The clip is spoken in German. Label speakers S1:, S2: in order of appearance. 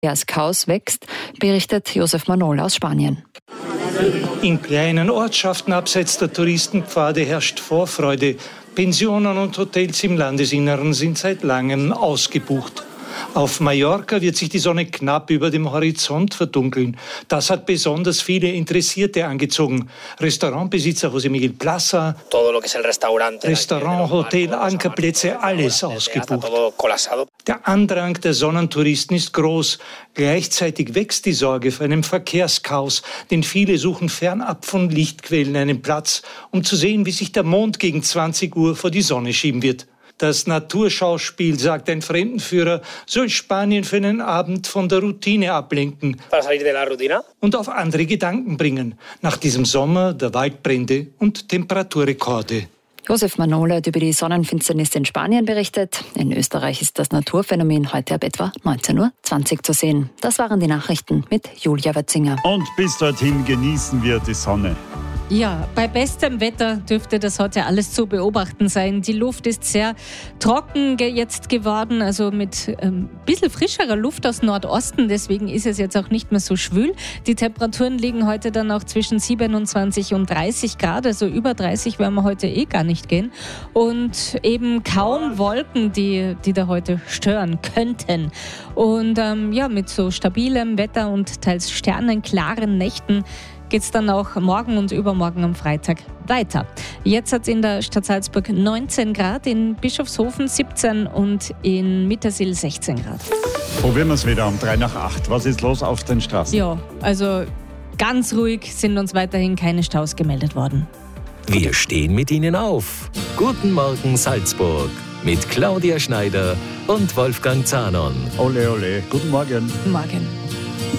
S1: Das Chaos wächst, berichtet Josef Manol aus Spanien.
S2: In kleinen Ortschaften abseits der Touristenpfade herrscht Vorfreude. Pensionen und Hotels im Landesinneren sind seit langem ausgebucht. Auf Mallorca wird sich die Sonne knapp über dem Horizont verdunkeln. Das hat besonders viele Interessierte angezogen. Restaurantbesitzer José Miguel Plaza, Restaurant, Hotel, Ankerplätze, alles ausgebucht. Der Andrang der Sonnentouristen ist groß. Gleichzeitig wächst die Sorge vor einem Verkehrschaos, denn viele suchen fernab von Lichtquellen einen Platz, um zu sehen, wie sich der Mond gegen 20 Uhr vor die Sonne schieben wird. Das Naturschauspiel, sagt ein Fremdenführer, soll Spanien für einen Abend von der Routine ablenken und auf andere Gedanken bringen. Nach diesem Sommer der Waldbrände und Temperaturrekorde.
S1: Josef Manol hat über die Sonnenfinsternis in Spanien berichtet. In Österreich ist das Naturphänomen heute ab etwa 19:20 Uhr zu sehen. Das waren die Nachrichten mit Julia Wetzinger.
S3: Und bis dorthin genießen wir die Sonne.
S4: Ja, bei bestem Wetter dürfte das heute alles zu beobachten sein. Die Luft ist sehr trocken jetzt geworden, also mit bisschen frischerer Luft aus Nordosten. Deswegen ist es jetzt auch nicht mehr so schwül. Die Temperaturen liegen heute dann auch zwischen 27 und 30 Grad. Also über 30 werden wir heute gar nicht gehen. Und eben kaum Wolken, die da heute stören könnten. Und mit so stabilem Wetter und teils sternenklaren Nächten geht es dann auch morgen und übermorgen am Freitag weiter. Jetzt hat es in der Stadt Salzburg 19 Grad, in Bischofshofen 17 und in Mittersill 16 Grad.
S3: Probieren wir es wieder um 7:55. Was ist los auf den Straßen?
S4: Ja, also ganz ruhig, sind uns weiterhin keine Staus gemeldet worden.
S5: Wir stehen mit Ihnen auf. Guten Morgen Salzburg mit Claudia Schneider und Wolfgang Zahnon.
S3: Ole, ole. Guten Morgen.
S4: Morgen.